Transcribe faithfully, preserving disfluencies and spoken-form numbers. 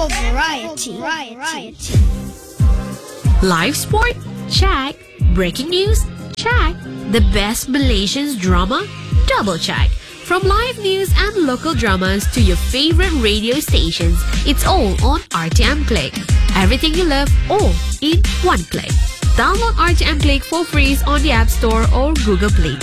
for variety. variety. Live sport? Check. Breaking news? Check. The best Malaysian drama? Double check. From live news and local dramas to your favorite radio stations, it's all on R T M Click. Everything you love, all in one click. Download R T M Click for free on the App Store or Google Play.